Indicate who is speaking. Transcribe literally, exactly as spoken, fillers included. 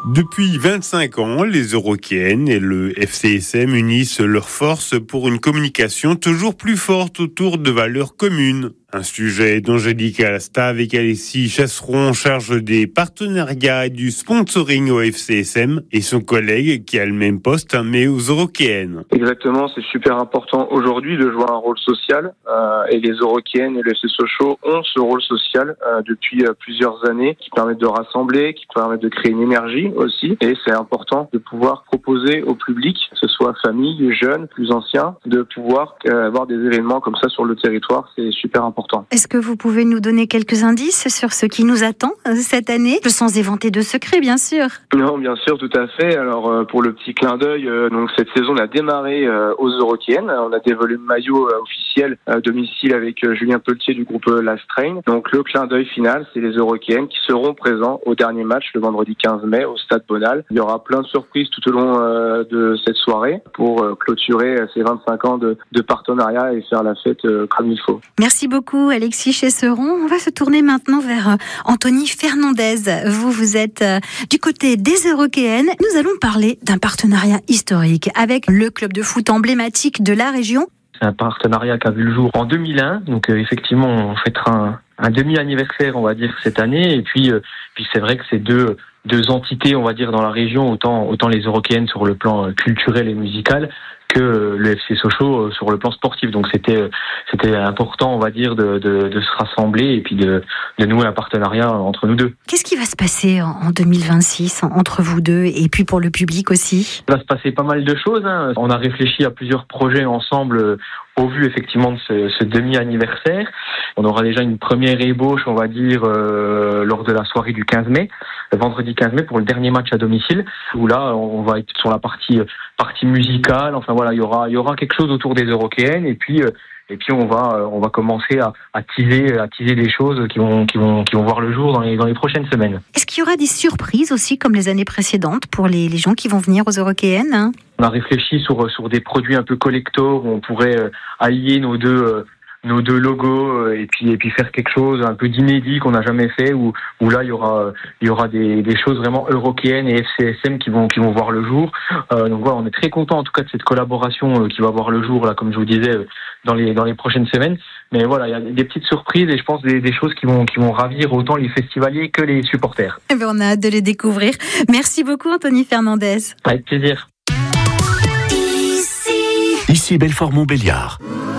Speaker 1: Depuis vingt-cinq ans, les Eurokéennes et le F C S M unissent leurs forces pour une communication toujours plus forte autour de valeurs communes. Un sujet d'Angélique Alasta avec Alexis Chasseron en charge des partenariats et du sponsoring au F C S M et son collègue qui a le même poste mais aux Eurokéennes.
Speaker 2: Exactement, c'est super important aujourd'hui de jouer un rôle social euh, et les Eurokéennes et le F C Sochaux ont ce rôle social euh, depuis euh, plusieurs années qui permettent de rassembler, qui permettent de créer une énergie aussi et c'est important de pouvoir proposer au public, que ce soit famille, jeunes, plus anciens, de pouvoir euh, avoir des événements comme ça sur le territoire, c'est super important.
Speaker 3: Est-ce que vous pouvez nous donner quelques indices sur ce qui nous attend cette année, sans éventer de secrets, bien sûr?
Speaker 2: Non, bien sûr, tout à fait. Alors, euh, pour le petit clin d'œil, euh, donc cette saison a démarré euh, aux Eurokéennes. On a dévoilé le maillot euh, officiel à domicile avec euh, Julien Pelletier du groupe euh, Last Train. Donc, le clin d'œil final, c'est les Eurokéennes qui seront présents au dernier match le vendredi quinze mai au Stade Bonal. Il y aura plein de surprises tout au long euh, de cette soirée pour euh, clôturer euh, ces vingt-cinq ans de, de partenariat et faire la fête euh, comme il faut.
Speaker 3: Merci beaucoup. Alexis Chesseron. On va se tourner maintenant vers Anthony Fernandez. Vous, vous êtes du côté des Eurokéennes. Nous allons parler d'un partenariat historique avec le club de foot emblématique de la région.
Speaker 4: C'est un partenariat qui a vu le jour en deux mille un. Donc euh, effectivement, on fêtera un, un demi-anniversaire, on va dire, cette année. Et puis, euh, puis c'est vrai que c'est deux, deux entités, on va dire, dans la région, autant, autant les Eurokéennes sur le plan culturel et musical, que le F C Sochaux sur le plan sportif. Donc c'était c'était important, on va dire, de, de, de se rassembler et puis de, de nouer un partenariat entre nous deux.
Speaker 3: Qu'est-ce qui va se passer en deux mille vingt-six entre vous deux et puis pour le public aussi?
Speaker 4: Il va se passer pas mal de choses, hein. On a réfléchi à plusieurs projets ensemble au vu effectivement de ce, ce demi-anniversaire. On aura déjà une première ébauche, on va dire, euh, lors de la soirée du quinze mai, le vendredi quinze mai pour le dernier match à domicile, où là on va être sur la partie partie musicale. Enfin voilà, il y aura il y aura quelque chose autour des Eurokéennes et puis euh, et puis on va on va commencer à, à teaser à teaser des choses qui vont qui vont qui vont voir le jour dans les dans les prochaines semaines.
Speaker 3: Est-ce qu'il y aura des surprises aussi comme les années précédentes pour les les gens qui vont venir aux Eurokéennes, hein?
Speaker 4: On a réfléchi sur sur des produits un peu collector où on pourrait euh, allier nos deux euh, nos deux logos et puis et puis faire quelque chose un peu d'inédit qu'on n'a jamais fait où où là il y aura il y aura des des choses vraiment Eurokéennes et F C S M qui vont qui vont voir le jour. Euh, donc voilà, on est très content en tout cas de cette collaboration euh, qui va voir le jour là, comme je vous disais, euh, dans les dans les prochaines semaines. Mais voilà, il y a des petites surprises et je pense des des choses qui vont qui vont ravir autant les festivaliers que les supporters.
Speaker 3: Eh bien, on a hâte de les découvrir. Merci beaucoup Anthony Fernandez.
Speaker 4: Avec plaisir.
Speaker 5: Ici Belfort-Montbéliard.